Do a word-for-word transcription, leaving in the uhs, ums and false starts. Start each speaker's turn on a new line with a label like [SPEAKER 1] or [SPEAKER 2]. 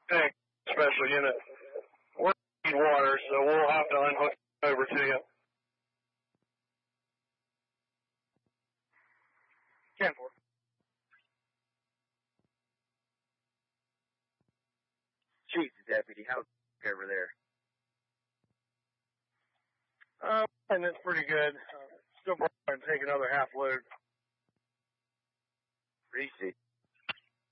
[SPEAKER 1] Hey, special unit. We're in water, so we'll have to unhook over to you. ten four.
[SPEAKER 2] Chief, Deputy, how's it over there?
[SPEAKER 1] Uh, and it's pretty good. Uh, still probably take another half load.
[SPEAKER 2] Appreciate